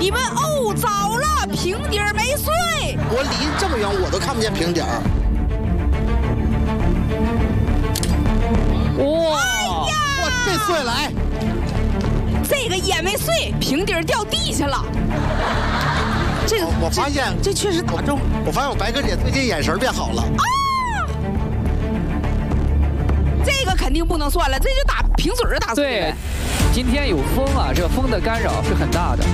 你们哦糟了，平底儿没碎。 我离这么远我都看不见平底儿。 哇！ 哎呀， 哇，这碎了哎！ 这个烟没碎，平底儿掉地下了。这个我发现这确实打中。 我发现我白哥姐最近眼神变好了。 啊！这个肯定不能算了，这就打平嘴儿打碎了。 对，今天有风啊，这个风的干扰是很大的。